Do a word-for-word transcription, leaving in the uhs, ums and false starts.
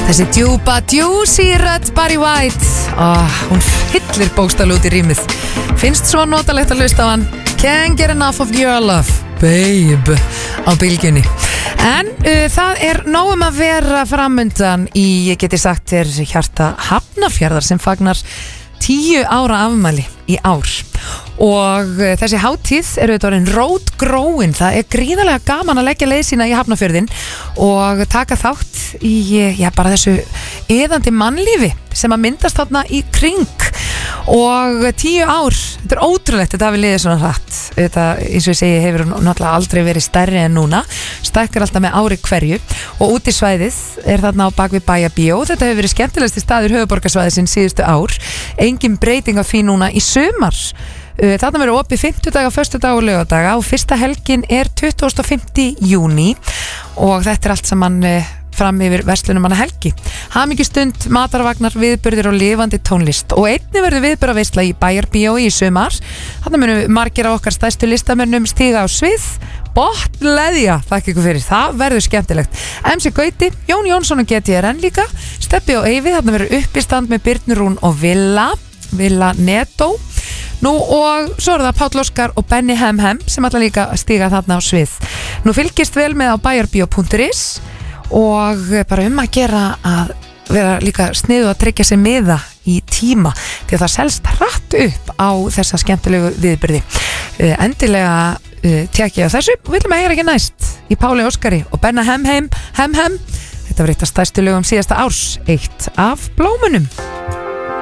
Þessi djúpa, juicy rödd Barry White oh, hún fyllir bókstaflega út í rýmið. Finnst svo notalegt að hlusta á hann. Can't get enough of your love, babe á bylgjunni. En uh, það er nóg um að vera framundan í, ég geti sagt þér, hjarta Hafnarfjarðar sem fagnar tíu ára afmæli í ár. Og uh, þessi hátíð er auðvitað orðin rótgróin. Það er gríðarlega gaman að leggja leið sína í Hafnarfjörðinn og taka þátt í, já, bara þessu iðandi mannlífi sem að myndast þarna í kring. Og tíu ár, þetta er ótrúlegt, þetta hafi liðið svona hratt. Þetta, eins og ég segi, hefur náttúrulega aldrei verið stærri en núna, stækkar alltaf með ári hverju. Og út í svæðið er þarna á bakvið Bæjarbíó. Þetta hefur verið skemmtilegasti staður höfuðborgarsvæðisins síðustu ár. Engin breyting á því núna í sumar. Þarna verður opið fimmtudaga, föstudaga og laugardaga og fyrsta helgin er tuttugasta og fimmta júní og þetta er allt saman fram yfir verslunum hana helgi. Hamingjustund, matarvagnar, viðburðir og lifandi tónlist. Og einnig verður viðburðaveisla í Bæjarbíói í sumar. Þarna munu margir af okkar stærstu listamönnum stíga á svið. Botleðja, þakka ykkur fyrir, það verður skemmtilegt. M C Gauti, Jón Jónsson og G T R N líka, Steppi og Eyvi, þarna verður uppistand með Birnu Rún og Villa, Villa Netto. Nú og svo er það Páll Óskar og Benny Hem Hem sem ætla líka að stíga þarna á svið. Nú fylgist vel með á bæjarbíó punktur is og bara um að gera að vera líka sniðu að tryggja sig miða í tíma því að það selst hratt upp á þessa skemmtilegu viðburði. Endilega tekja á þessu og viljum að heyra ekki næst í Páli Óskari og Benny Hem Hem Hem Hem. Þetta var eitt af stærstu lögum síðasta árs, eitt af blómunum.